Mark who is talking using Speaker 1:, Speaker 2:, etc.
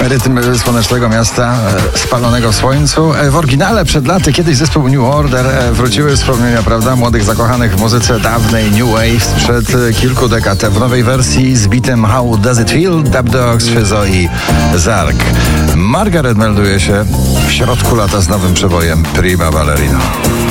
Speaker 1: Rytm słonecznego miasta spalonego w słońcu. W oryginale przed laty kiedyś zespół New Order wróciły wspomnienia, prawda, młodych zakochanych w muzyce dawnej New Wave sprzed kilku dekad. W nowej wersji z bitem How Does It Feel? Dub Dogs, Fyzo i Zark. Margaret melduje się w środku lata z nowym przebojem Prima Ballerino.